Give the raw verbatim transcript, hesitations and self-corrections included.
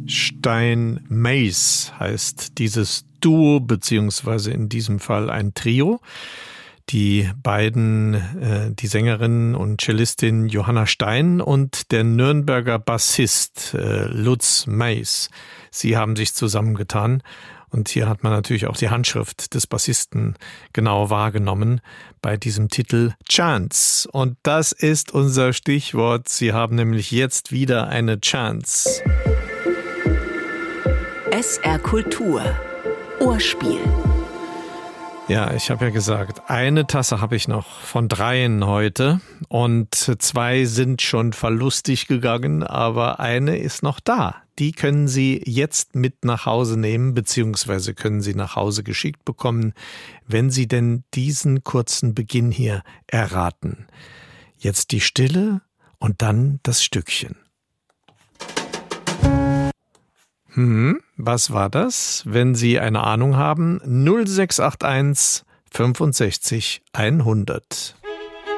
Stein-Mays heißt dieses Duo, beziehungsweise in diesem Fall ein Trio. Die beiden, äh, die Sängerin und Cellistin Johanna Stein und der Nürnberger Bassist äh, Lutz Mays. Sie haben sich zusammengetan. Und hier hat man natürlich auch die Handschrift des Bassisten genau wahrgenommen bei diesem Titel Chance. Und das ist unser Stichwort. Sie haben nämlich jetzt wieder eine Chance. S R Kultur. Ohrspiel. Ja, ich habe ja gesagt, eine Tasse habe ich noch von dreien heute und zwei sind schon verlustig gegangen, aber eine ist noch da. Die können Sie jetzt mit nach Hause nehmen, beziehungsweise können Sie nach Hause geschickt bekommen, wenn Sie denn diesen kurzen Beginn hier erraten. Jetzt die Stille und dann das Stückchen. Hm, was war das? Wenn Sie eine Ahnung haben, null sechs acht eins fünfundsechzig hundert.